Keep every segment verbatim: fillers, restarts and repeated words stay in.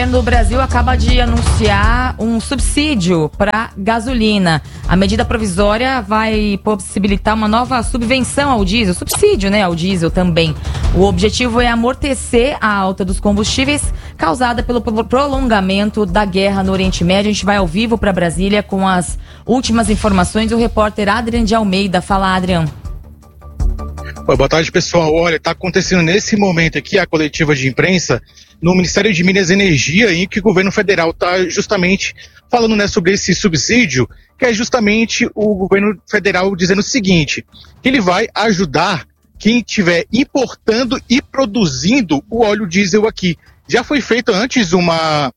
O governo do Brasil acaba de anunciar um subsídio para gasolina. A medida provisória vai possibilitar uma nova subvenção ao diesel, subsídio, né, ao diesel também. O objetivo é amortecer a alta dos combustíveis causada pelo prolongamento da guerra no Oriente Médio. A gente vai ao vivo para Brasília com as últimas informações. O repórter Adrian de Almeida. Fala, Adrian. Boa tarde, pessoal. Olha, está acontecendo nesse momento aqui a coletiva de imprensa no Ministério de Minas e Energia, em que o governo federal está justamente falando, né, sobre esse subsídio, que é justamente o governo federal dizendo o seguinte, que ele vai ajudar quem estiver importando e produzindo o óleo diesel aqui. Já foi feito antes uma...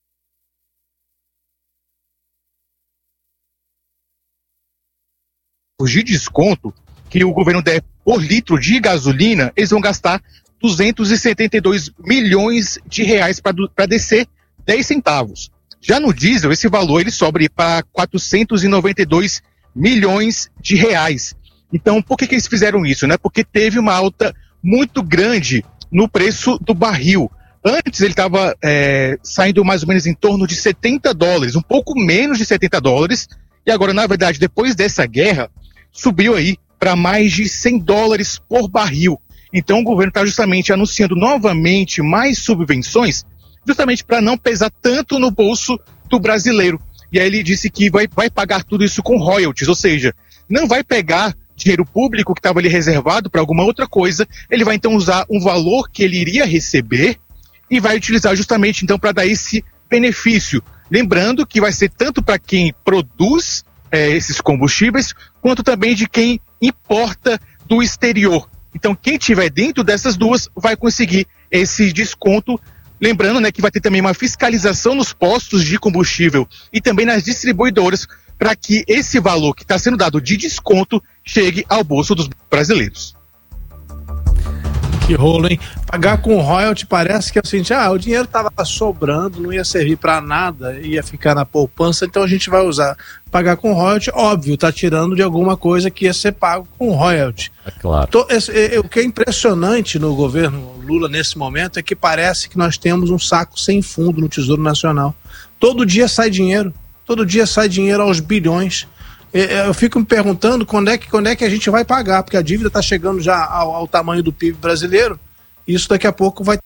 de desconto que o governo der por litro de gasolina, eles vão gastar duzentos e setenta e dois milhões de reais para descer dez centavos. Já no diesel, esse valor ele sobe para quatrocentos e noventa e dois milhões de reais. Então, por que, que eles fizeram isso, né? Porque teve uma alta muito grande no preço do barril. Antes ele estava é, saindo mais ou menos em torno de setenta dólares, um pouco menos de setenta dólares, e agora, na verdade, depois dessa guerra, subiu aí para mais de cem dólares por barril. Então o governo está justamente anunciando novamente mais subvenções, justamente para não pesar tanto no bolso do brasileiro. E aí ele disse que vai, vai pagar tudo isso com royalties, ou seja, não vai pegar dinheiro público que estava ali reservado para alguma outra coisa, ele vai então usar um valor que ele iria receber e vai utilizar justamente então para dar esse benefício. Lembrando que vai ser tanto para quem produz é, esses combustíveis, quanto também de quem importa do exterior. Então, quem estiver dentro dessas duas vai conseguir esse desconto. Lembrando, né, que vai ter também uma fiscalização nos postos de combustível e também nas distribuidoras para que esse valor que está sendo dado de desconto chegue ao bolso dos brasileiros. Que rolo, hein? Pagar com royalty parece que é o seguinte, ah, o dinheiro estava sobrando, não ia servir para nada, ia ficar na poupança, então a gente vai usar. Pagar com royalty, óbvio, tá tirando de alguma coisa que ia ser pago com royalty. É claro. Tô, esse, é, o que é impressionante no governo Lula nesse momento é que parece que nós temos um saco sem fundo no Tesouro Nacional. Todo dia sai dinheiro, todo dia sai dinheiro aos bilhões. Eu fico me perguntando quando é que, quando é que a gente vai pagar, porque a dívida está chegando já ao, ao tamanho do P I B brasileiro, e isso daqui a pouco vai...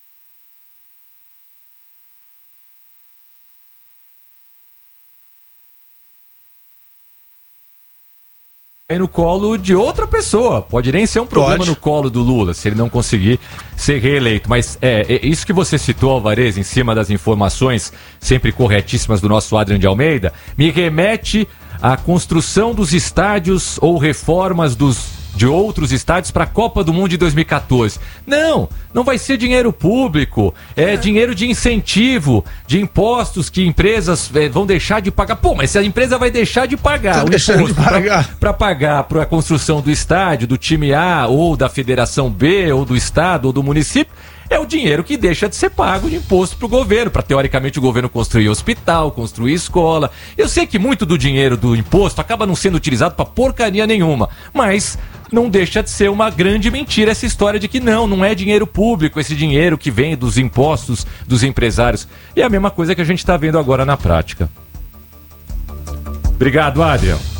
É no colo de outra pessoa, pode nem ser um problema pode. No colo do Lula, se ele não conseguir ser reeleito, mas é, é isso que você citou, Alvarez, em cima das informações sempre corretíssimas do nosso Adrian de Almeida, me remete à construção dos estádios ou reformas dos, de outros estádios para a Copa do Mundo de dois mil e quatorze. Não, não vai ser dinheiro público, é, é. dinheiro de incentivo, de impostos que empresas é, vão deixar de pagar. Pô, mas se a empresa vai deixar de pagar o imposto para pagar para a construção do estádio, do time A, ou da Federação B, ou do Estado, ou do município, é o dinheiro que deixa de ser pago de imposto para o governo, para teoricamente o governo construir hospital, construir escola. Eu sei que muito do dinheiro do imposto acaba não sendo utilizado para porcaria nenhuma, mas não deixa de ser uma grande mentira essa história de que não, não é dinheiro público, esse dinheiro que vem dos impostos dos empresários. E é a mesma coisa que a gente está vendo agora na prática. Obrigado, Adrian.